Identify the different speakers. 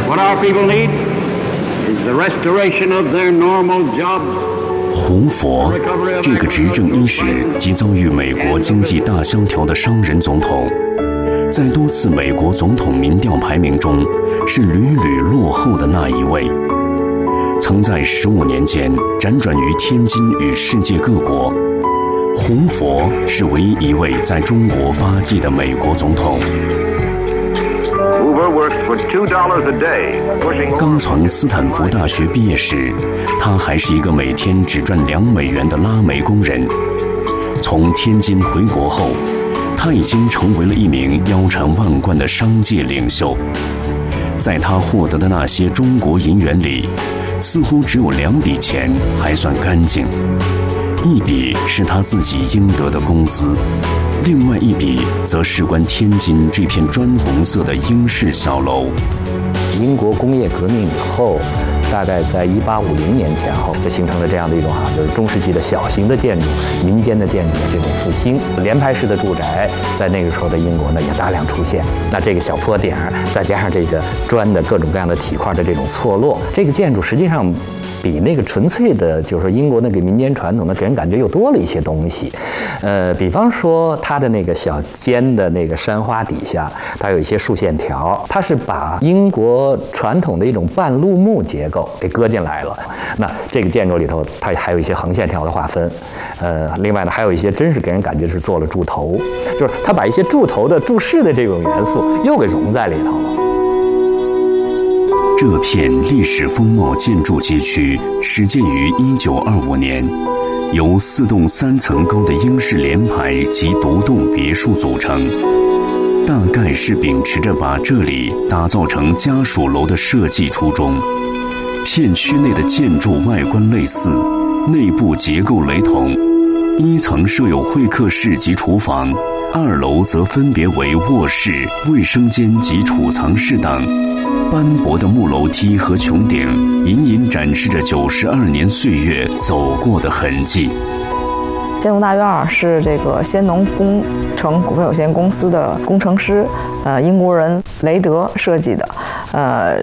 Speaker 1: What our people need is the restoration of their normal jobs.
Speaker 2: 胡佛这个执政伊始即遭遇美国经济大萧条的商人总统，在多次美国总统民调排名中是屡屡落后的那一位。曾在15年间辗转于天津与世界各国，胡佛是唯一一位在中国发迹的美国总统。刚从斯坦福大学毕业时，他还是一个每天只赚2美元的拉煤工人。从天津回国后，他已经成为了一名腰缠万贯的商界领袖。在他获得的那些中国银元里，似乎只有2笔钱还算干净，一笔是他自己应得的工资，另外一笔则事关天津这片砖红色的英式小楼。
Speaker 3: 英国工业革命以后，大概在1850年前后，就形成了这样的一种就是中世纪的小型的建筑、民间的建筑的这种复兴。联排式的住宅在那个时候的英国呢也大量出现。那这个小坡顶，再加上这个砖的各种各样的体块的这种错落，这个建筑实际上比那个纯粹的，就是英国那个民间传统的给人感觉又多了一些东西。比方说它的那个小尖的那个山花底下，它有一些竖线条，它是把英国传统的一种半陆木结构给搁进来了。那这个建筑里头，它还有一些横线条的划分。另外呢，还有一些真是给人感觉是做了柱头，就是它把一些柱头的柱式的这种元素又给融在里头了。
Speaker 2: 这片历史风貌建筑街区始建于1925年，由4栋3层高的英式联排及独栋别墅组成，大概是秉持着把这里打造成家属楼的设计初衷。片区内的建筑外观类似，内部结构雷同。1层设有会客室及厨房，2楼则分别为卧室、卫生间及储藏室等。斑驳的木楼梯和穹顶隐隐展示着92年岁月走过的痕迹。
Speaker 4: 建筑大院是这个先农工程股份有限公司的工程师，英国人雷德设计的。